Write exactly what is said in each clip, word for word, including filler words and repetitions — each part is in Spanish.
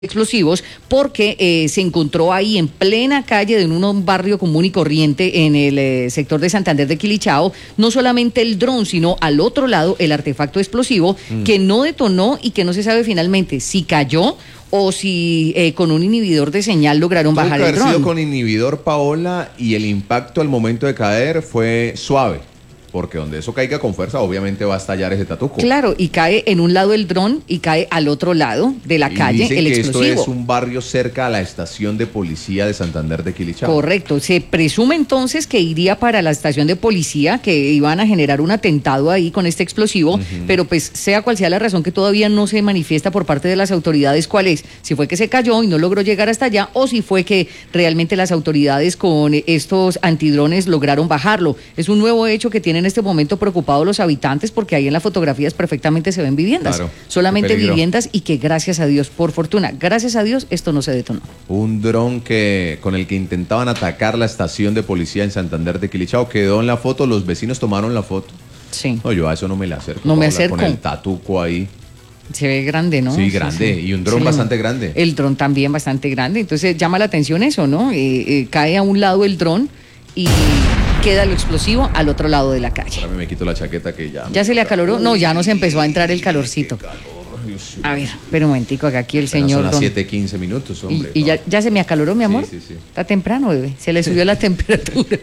explosivos porque eh, se encontró ahí en plena calle de un, un barrio común y corriente en el eh, sector de Santander de Quilichao, no solamente el dron, sino al otro lado el artefacto explosivo mm. que no detonó y que no se sabe finalmente si cayó o si eh, con un inhibidor de señal lograron Tuvo bajar que el haber dron. sido con inhibidor, Paola, y el impacto al momento de caer fue suave. Porque donde eso caiga con fuerza, obviamente va a estallar ese tatuco. Claro, y cae en un lado el dron y cae al otro lado de la y calle dicen el que explosivo. Esto es un barrio cerca a la estación de policía de Santander de Quilichao. Correcto, se presume entonces que iría para la estación de policía, que iban a generar un atentado ahí con este explosivo, uh-huh. pero pues sea cual sea la razón que todavía no se manifiesta por parte de las autoridades cuál es, si fue que se cayó y no logró llegar hasta allá o si fue que realmente las autoridades con estos antidrones lograron bajarlo. Es un nuevo hecho que tiene en este momento preocupado los habitantes porque ahí en las fotografías perfectamente se ven viviendas, claro, solamente viviendas y que gracias a Dios, por fortuna, gracias a Dios esto no se detonó. Un dron que con el que intentaban atacar la estación de policía en Santander de Quilichao quedó en la foto, los vecinos tomaron la foto. Sí. No, yo a eso no me le acerco. No me acerco. Con el tatuco ahí. Se ve grande, ¿no? Sí, grande, sí, sí. Y un dron sí, bastante grande. El dron también bastante grande, entonces llama la atención eso, ¿no? Eh, eh, cae a un lado el dron y queda lo explosivo al otro lado de la calle. Ahora me quito la chaqueta que ya... ¿Ya se le acaloró? No, ya nos empezó a entrar el calorcito. A ver, pero un momentico, acá aquí el Apenas señor... son las siete quince minutos, hombre. ¿Y, y ya, ya se me acaloró, mi amor? Sí, sí, sí. Está temprano, bebé. Se le subió la temperatura.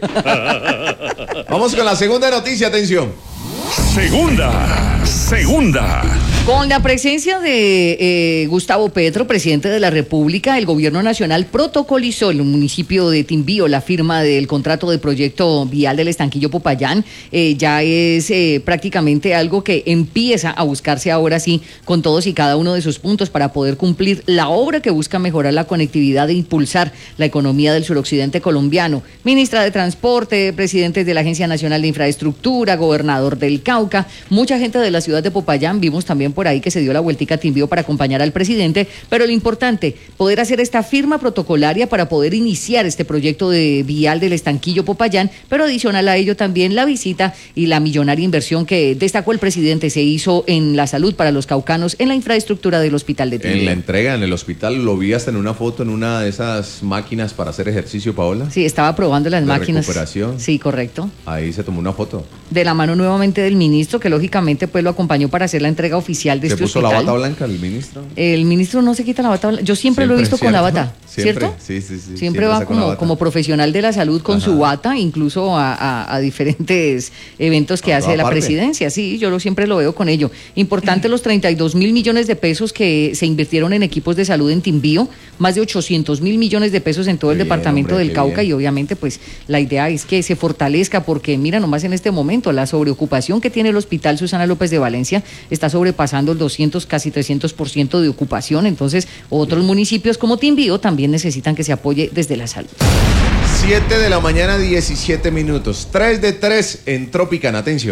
Vamos con la segunda noticia, atención. Segunda, segunda. Con la presencia de eh, Gustavo Petro, presidente de la República, el gobierno nacional protocolizó en el municipio de Timbío la firma del contrato de proyecto vial del Estanquillo Popayán. Eh, ya es eh, prácticamente algo que empieza a buscarse ahora sí con todos y cada uno de sus puntos para poder cumplir la obra que busca mejorar la conectividad e impulsar la economía del suroccidente colombiano. Ministra de Transporte, presidentes de la Agencia Nacional de Infraestructura, gobernador del Cauca, mucha gente de la ciudad de Popayán, vimos también por ahí que se dio la vueltica a Timbío para acompañar al presidente, pero lo importante, poder hacer esta firma protocolaria para poder iniciar este proyecto de vial del Estanquillo Popayán, pero adicional a ello también la visita y la millonaria inversión que destacó el presidente se hizo en la salud para los caucanos en la infraestructura del hospital de Timbío. En la entrega en el hospital, lo vi hasta en una foto en una de esas máquinas para hacer ejercicio, Paola. Sí, estaba probando las de máquinas. Recuperación. Sí, correcto. Ahí se tomó una foto. De la mano nuevamente del ministro, que lógicamente pues lo acompañó para hacer la entrega oficial de ¿Se este puso hospital. la bata blanca el ministro? El ministro no se quita la bata blanca. Yo siempre, siempre lo he visto ¿cierto? con la bata, ¿Siempre? ¿cierto? Sí, sí, sí. Siempre, siempre va como, como profesional de la salud con Ajá. su bata, incluso a, a, a diferentes eventos que a hace la parte. presidencia. Sí, yo lo, siempre lo veo con ello. Importante los treinta y dos mil millones de pesos que se invirtieron en equipos de salud en Timbío, más de ochocientos mil millones de pesos en todo qué el bien, departamento hombre, del Cauca bien. Y obviamente pues la idea es que se fortalezca porque mira nomás en este momento la sobreocupación que tiene el hospital Susana López de Valencia está sobrepasando el doscientos, casi trescientos por ciento de ocupación, entonces otros municipios como Timbío también necesitan que se apoye desde la salud. siete de la mañana, diecisiete minutos, tres de tres en Tropicana, atención.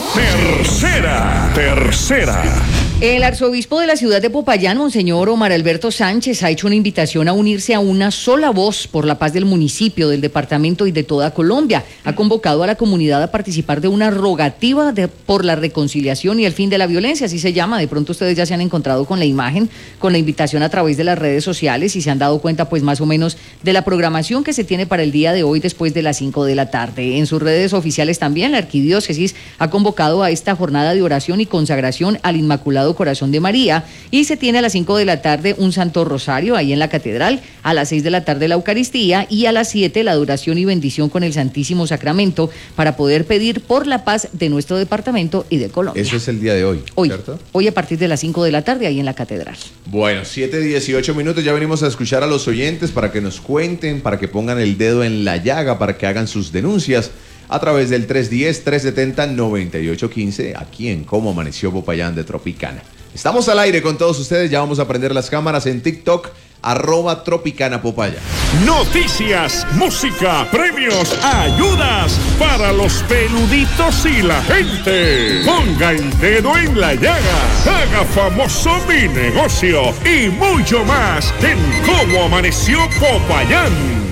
Tercera, tercera. El arzobispo de la ciudad de Popayán, Monseñor Omar Alberto Sánchez, ha hecho una invitación a unirse a una sola voz por la paz del municipio, del departamento y de toda Colombia. Ha convocado a la comunidad a participar de una rogativa de, por la reconciliación y el fin de la violencia, así se llama. De pronto ustedes ya se han encontrado con la imagen, con la invitación a través de las redes sociales y se han dado cuenta pues más o menos de la programación que se tiene para el día de hoy después de las cinco de la tarde. En sus redes oficiales también la arquidiócesis ha convocado a esta jornada de oración y consagración al Inmaculado Corazón de María y se tiene a las cinco de la tarde un Santo Rosario ahí en la catedral, a las seis de la tarde la Eucaristía y a las siete la adoración y bendición con el Santísimo Sacramento para poder pedir por la paz de nuestro departamento y de Colombia. Eso es el día de hoy, hoy ¿cierto? Hoy a partir de las cinco de la tarde ahí en la catedral. Bueno, siete dieciocho minutos, ya venimos a escuchar a los oyentes para que nos cuenten, para que pongan el dedo en la llaga, para que hagan sus denuncias a través del tres uno cero, tres siete cero, nueve ocho uno cinco, aquí en Cómo Amaneció Popayán de Tropicana. Estamos al aire con todos ustedes, ya vamos a prender las cámaras en TikTok, arroba Tropicana Popayán. Noticias, música, premios, ayudas para los peluditos y la gente. Ponga el dedo en la llaga, haga famoso mi negocio y mucho más en Cómo Amaneció Popayán.